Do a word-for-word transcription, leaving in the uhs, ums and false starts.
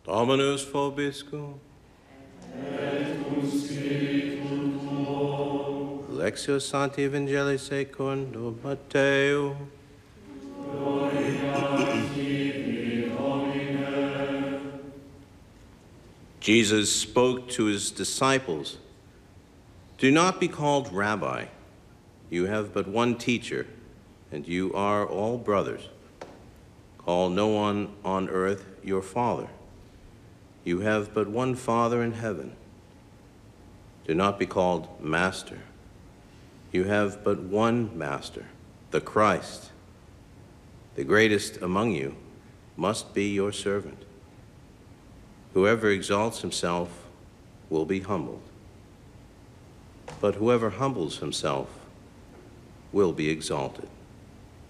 Dominus vobiscum. Et cum spiritu tuo. Lectio Sancti Evangelii secundo Matteo. Gloria tibi, Domine. Jesus spoke to his disciples, "Do not be called Rabbi. You have but one teacher, and you are all brothers. Call no one on earth your father. You have but one Father in heaven. Do not be called Master. You have but one Master, the Christ. The greatest among you must be your servant. Whoever exalts himself will be humbled, but whoever humbles himself will be exalted."